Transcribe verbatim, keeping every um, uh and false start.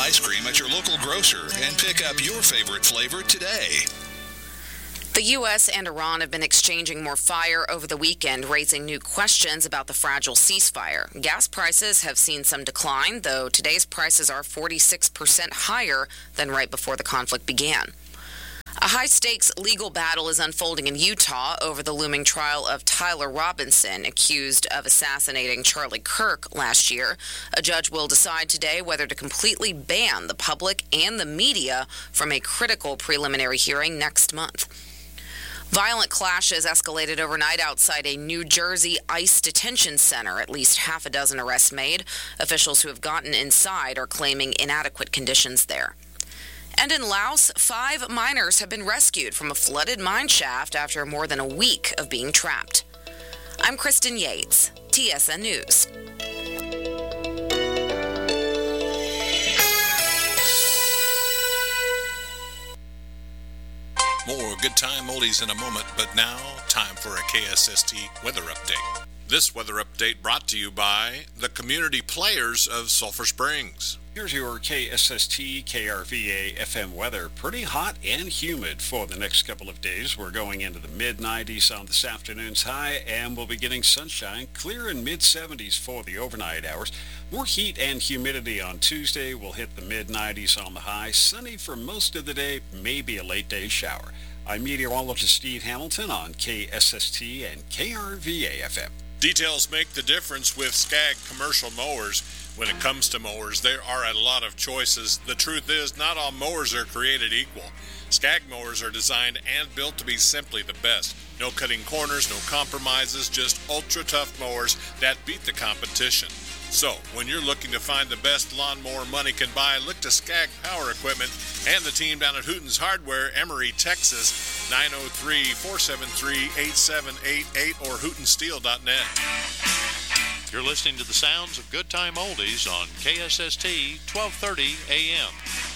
ice cream at your local grocer and pick up your favorite flavor today. The U S and Iran have been exchanging more fire over the weekend, raising new questions about the fragile ceasefire. Gas prices have seen some decline, though today's prices are forty-six percent higher than right before the conflict began. A high-stakes legal battle is unfolding in Utah over the looming trial of Tyler Robinson, accused of assassinating Charlie Kirk last year. A judge will decide today whether to completely ban the public and the media from a critical preliminary hearing next month. Violent clashes escalated overnight outside a New Jersey ICE detention center. At least half a dozen arrests made. Officials who have gotten inside are claiming inadequate conditions there. And in Laos, five miners have been rescued from a flooded mine shaft after more than a week of being trapped. I'm Kristen Yates, T S N News. More Good Time oldies in a moment, but now, time for a K S S T weather update. This weather update brought to you by the community players of Sulphur Springs. Here's your K S S T, K R V A F M weather. Pretty hot and humid for the next couple of days. We're going into the mid nineties on this afternoon's high, and we'll be getting sunshine, clear in mid seventies for the overnight hours. More heat and humidity on Tuesday. We'll hit the mid nineties on the high. Sunny for most of the day, maybe a late day shower. I'm meteorologist Steve Hamilton on K S S T and K R V A F M. Details make the difference with Skag commercial mowers. When it comes to mowers, there are a lot of choices. The truth is, not all mowers are created equal. Skag mowers are designed and built to be simply the best. No cutting corners, no compromises, just ultra-tough mowers that beat the competition. So, when you're looking to find the best lawnmower money can buy, look to Skag Power Equipment and the team down at Hooten's Hardware, Emory, Texas, nine oh three, four seven three, eight seven eight eight or hooten steel dot net. You're listening to the sounds of Good Time Oldies on K S S T twelve thirty A M.